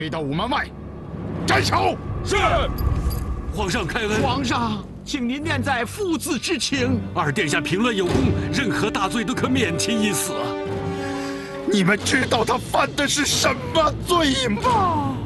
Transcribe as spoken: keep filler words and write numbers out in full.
推到午门外，斩首。 是。皇上开恩。 皇上，请您念在父子之情。 二殿下平乱有功，任何大罪都可免其一死。 你们知道他犯的是什么罪吗？